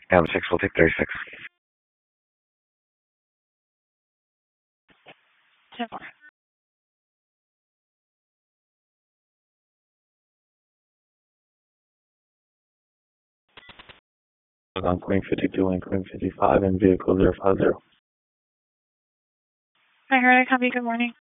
M6 will take 36. 10-4. On Queen 52 and Queen 55 and vehicle 050. I heard I copy. Good morning.